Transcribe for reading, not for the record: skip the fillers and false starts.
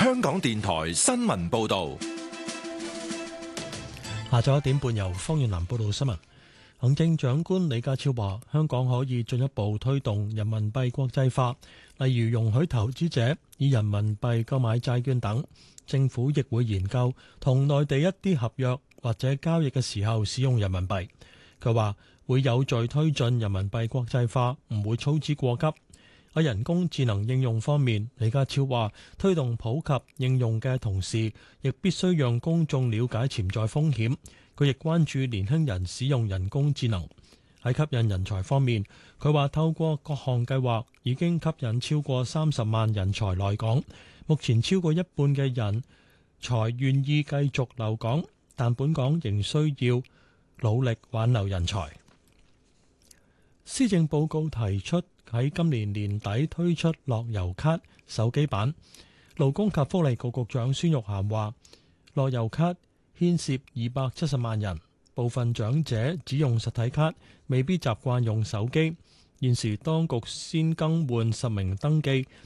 香港電台新聞報道。 下晝1點半由方遠南報道新聞。行政長官李家超話，香港可以進一步推動人民幣國際化，例如容許投資者以人民幣購買債券等。政府亦會研究同內地一啲合約或者交易嘅時候使用人民幣。佢話會有序推進人民幣國際化，唔會操之過急。喺人工智能應用方面，李家超話推動普及應用嘅同時，亦必須讓公眾了解潛在風險。佢亦關注年輕人使用人工智能。喺吸引人才方面，佢話透過各項計劃已經吸引超過30萬人才來港，目前超過一半嘅人才願意繼續留港，但本港仍需要努力挽留人才。施政報告提出喺今年年底推出樂悠卡手機版。勞工及福利局局長孫玉菡話，樂悠卡牽涉270萬人，部分長者只用實體卡，未必習慣用手機。現時當局先更換實名登記，